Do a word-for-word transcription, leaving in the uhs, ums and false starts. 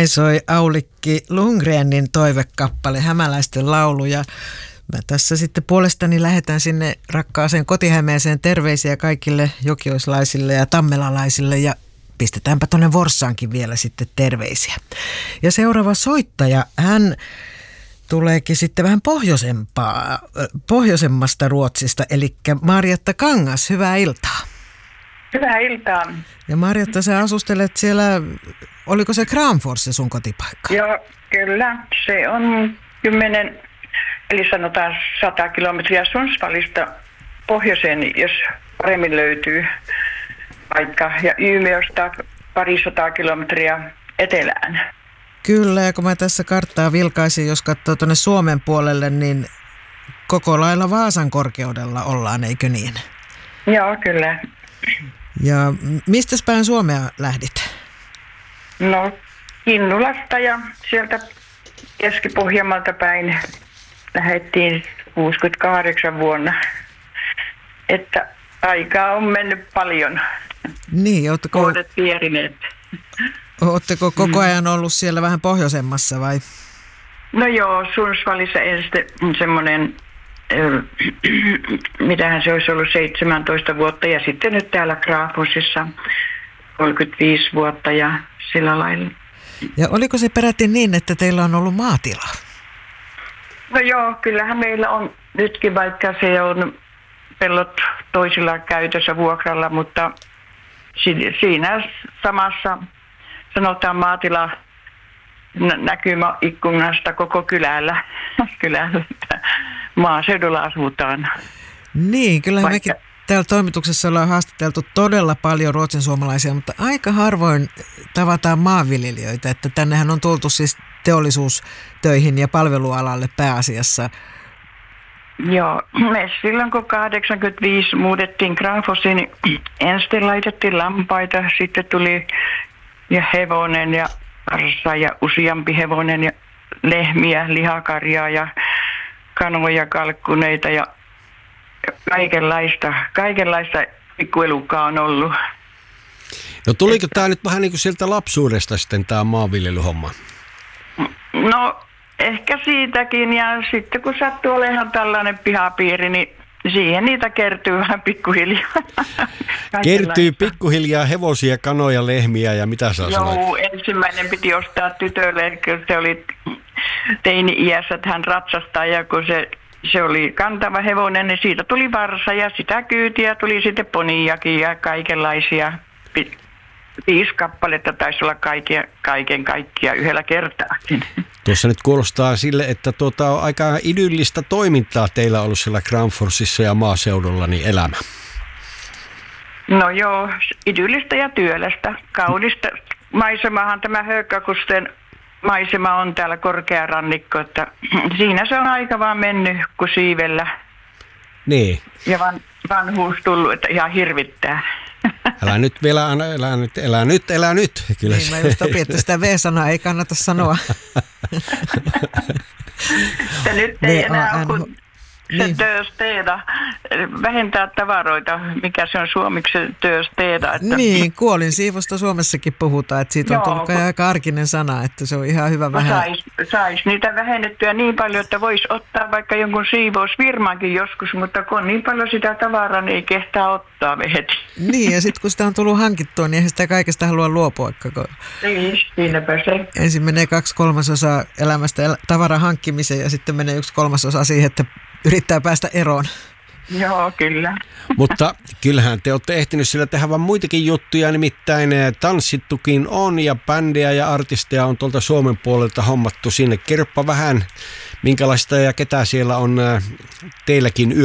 Näin soi Aulikki Lundgrenin toivekappale, Hämäläisten laulu. Ja mä tässä sitten puolestani lähetän sinne rakkaaseen Kotihämeeseen terveisiä kaikille jokioislaisille ja tammelalaisille ja pistetäänpä tuonne Forssaankin vielä sitten terveisiä. Ja seuraava soittaja, hän tuleekin sitten vähän pohjoisempaa, pohjoisemmasta Ruotsista, eli Marjatta Kangas, hyvää iltaa. Hyvää iltaa. Ja Marjatta, sä asustelet siellä, oliko se Kramfors se sun kotipaikka? Joo, kyllä. Se on kymmenen, eli sanotaan sata kilometriä Sundsvallista pohjoiseen, jos paremmin löytyy paikka. Ja Ymeosta parisataa kilometriä etelään. Kyllä, ja kun mä tässä karttaa vilkaisin, jos katsoo tuonne Suomen puolelle, niin koko lailla Vaasan korkeudella ollaan, eikö niin? Joo, kyllä. Ja mistä päin Suomea lähdit? No, Kinnulasta ja sieltä Keski-Pohjanmaalta päin lähdettiin kuusikymmentäkahdeksan vuonna. Että aikaa on mennyt paljon. Niin, ootteko, vuodet pierineet. Ootteko koko ajan ollut siellä vähän pohjoisemmassa vai? No joo, Sundsvallissa ensin semmoinen, mitähän se olisi ollut, seitsemäntoista vuotta ja sitten nyt täällä Kramforsissa kolmekymmentäviisi vuotta ja sillä lailla. Ja oliko se peräti niin, että teillä on ollut maatila? No joo, kyllähän meillä on nytkin, vaikka se on pellot toisilla käytössä vuokralla, mutta siinä samassa sanotaan maatila näkymä ikkunasta koko kylällä, kylällä maaseudulla asutaan. Niin, kyllä Vaikka mekin täällä toimituksessa ollaan haastateltu todella paljon ruotsinsuomalaisia, mutta aika harvoin tavataan maanviljelijöitä, että tännehän on tultu siis teollisuustöihin ja palvelualalle pääasiassa. Joo, me silloin kun kahdeksankymmentäviisi muutettiin Kramforsiin, niin ensin laitettiin lampaita, sitten tuli ja hevonen ja arsa ja useampi hevonen ja lehmiä, lihakarjaa ja kanoja, kalkkuneita ja kaikenlaista, kaikenlaista pikkuelukkaa on ollut. No tuliko tämä nyt vähän niin kuin sieltä lapsuudesta sitten tämä maanviljelyhomma? No ehkä siitäkin, ja sitten kun sattuu olemaan tällainen pihapiiri, niin siihen niitä kertyy vähän pikkuhiljaa. Kertyy pikkuhiljaa hevosia, kanoja, lehmiä ja mitä sä sanoit? Joo, ensimmäinen piti ostaa tytölle, kun se oli teini-iässä, että hän ratsastaa, ja kun se, se oli kantava hevonen, niin siitä tuli varsa ja sitä kyytiä, tuli sitten poniakin ja kaikenlaisia. Viisi kappaletta taisi olla kaiken, kaiken kaikkia yhdellä kertaakin. Tuossa nyt kuulostaa sille, että tuota on aika idyllistä toimintaa teillä ollut siellä Kramforsissa ja maaseudulla niin elämä. No joo, idyllistä ja työlästä. Kaunista maisemahan tämä Högkakusten maisema on täällä korkea rannikko, että siinä se on aika vaan mennyt kuin siivellä. Niin. Ja van, vanhuus tullut, että ihan hirvittää. Älä nyt vielä, elä nyt, elä nyt, elä nyt. Kyllä niin, mä just opin, että sitä V-sanaa ei kannata sanoa. Että nyt ei enää ole kuin se niin. töösteeda, vähentää tavaroita, mikä se on suomeksi töösteeda. Että Niin, kuolin siivosta Suomessakin puhutaan, että siitä on Joo, tullut kun aika arkinen sana, että se on ihan hyvä vähän. Saisi sais niitä vähennettyä niin paljon, että voisi ottaa vaikka jonkun siivousfirmankin joskus, mutta kun on niin paljon sitä tavaraa, niin ei kehtaa ottaa heti. Niin, ja sitten kun sitä on tullut hankittua, niin eihän sitä kaikesta halua luopua. Kun Niin, siinäpä se. ensin menee kaksi kolmasosaa elämästä el- tavaran hankkimiseen ja sitten menee yksi kolmasosa siihen, että yrittää päästä eroon. Joo, kyllä. Mutta kyllähän te olette ehtinyt sillä tehdä vaan muitakin juttuja, nimittäin tanssittukin on ja bändejä ja artisteja on tuolta Suomen puolelta hommattu sinne. Kerropa vähän, minkälaista ja ketä siellä on teilläkin yö.